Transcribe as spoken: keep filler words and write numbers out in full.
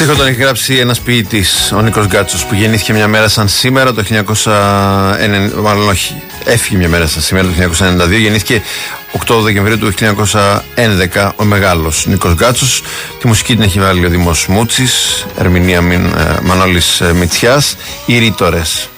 στίχο τον έχει γράψει ένας ποιητής, ο Νίκος Γκάτσος, που γεννήθηκε μια μέρα σαν σήμερα το χίλια εννιακόσια ενενήντα, μάλλον όχι, έφυγε μια μέρα σαν σήμερα το χίλια εννιακόσια ενενήντα δύο, γεννήθηκε οκτώ Δεκεμβρίου του χίλια εννιακόσια έντεκα ο μεγάλος Νίκος Γκάτσος. Τη μουσική την έχει βάλει ο Δήμος Μούτσης, ερμηνεία Μανώλης Μητσιάς, οι Ρήτορες.